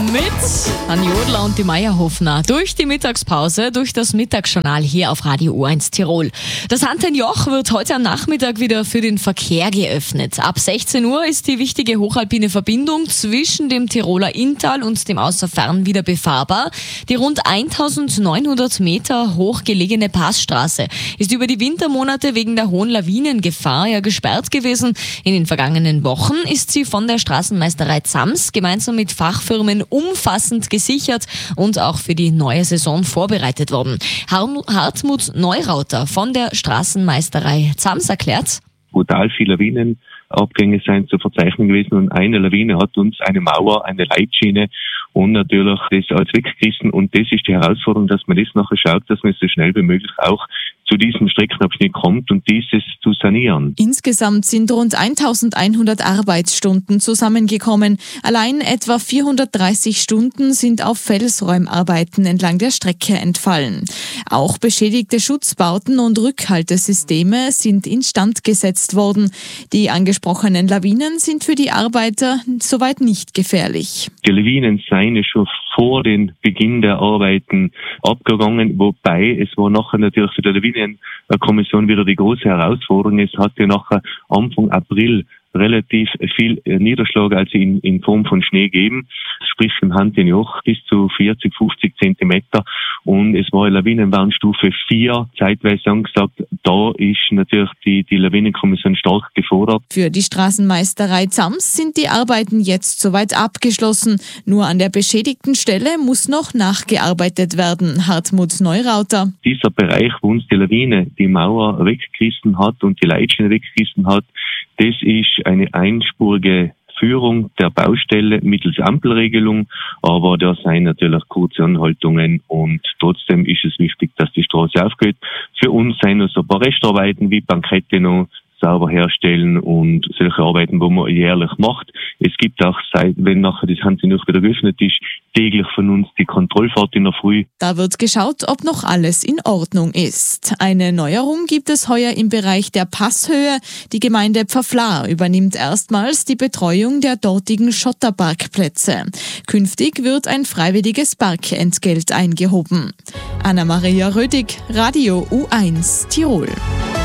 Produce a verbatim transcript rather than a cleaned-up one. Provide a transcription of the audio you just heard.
mit Anjodler und die Meierhofner durch die Mittagspause, durch das Mittagsjournal hier auf Radio U eins Tirol. Das Hahntenjoch wird heute am Nachmittag wieder für den Verkehr geöffnet. Ab sechzehn Uhr ist die wichtige hochalpine Verbindung zwischen dem Tiroler Inntal und dem Außerfern wieder befahrbar. Die rund eintausendneunhundert Meter hoch gelegene Passstraße ist über die Wintermonate wegen der hohen Lawinengefahr ja gesperrt gewesen. In den vergangenen Wochen ist sie von der Straßenmeisterei Zams gemeinsam mit Fachfirmen umfassend gesichert und auch für die neue Saison vorbereitet worden. Hartmut Neurauter von der Straßenmeisterei Zams erklärt: Brutal viele Lawinenabgänge sind zu verzeichnen gewesen und eine Lawine hat uns eine Mauer, eine Leitschiene und natürlich das als weggerissen, und das ist die Herausforderung, dass man das nachher schaut, dass man so schnell wie möglich auch zu diesem Streckenabschnitt kommt und dieses zu sanieren. Insgesamt sind rund eintausendeinhundert Arbeitsstunden zusammengekommen. Allein etwa vierhundertdreißig Stunden sind auf Felsräumarbeiten entlang der Strecke entfallen. Auch beschädigte Schutzbauten und Rückhaltesysteme sind instand gesetzt worden. Die angesprochenen Lawinen sind für die Arbeiter soweit nicht gefährlich. Die Lawinen seien schon vor dem Beginn der Arbeiten abgegangen, wobei es war nachher natürlich für die Lawinenkommission wieder die große Herausforderung. Es hat ja nachher Anfang April relativ viel Niederschlag, also in, in Form von Schnee geben, sprich im Hahntenjoch bis zu vierzig, fünfzig Zentimeter, und es war Lawinenwarnstufe vier zeitweise angesagt. Da ist natürlich die, die Lawinenkommission stark gefordert. Für die Straßenmeisterei Zams sind die Arbeiten jetzt soweit abgeschlossen. Nur an der beschädigten Stelle muss noch nachgearbeitet werden. Hartmut Neurauter: Dieser Bereich, wo uns die Lawine die Mauer weggerissen hat und die Leitschiene weggerissen hat, das ist eine einspurige Führung der Baustelle mittels Ampelregelung, aber da seien natürlich kurze Anhaltungen, und trotzdem ist es wichtig, dass die Straße aufgeht. Für uns seien noch so ein paar Restarbeiten wie Bankette noch sauber herstellen und solche Arbeiten, wo man jährlich macht. Es gibt auch, seit, wenn nachher das Hahntenjoch wieder geöffnet ist, täglich von uns die Kontrollfahrt in der Früh. Da wird geschaut, ob noch alles in Ordnung ist. Eine Neuerung gibt es heuer im Bereich der Passhöhe. Die Gemeinde Pfaflar übernimmt erstmals die Betreuung der dortigen Schotterparkplätze. Künftig wird ein freiwilliges Parkentgelt eingehoben. Anna-Maria Rödig, Radio U eins Tirol.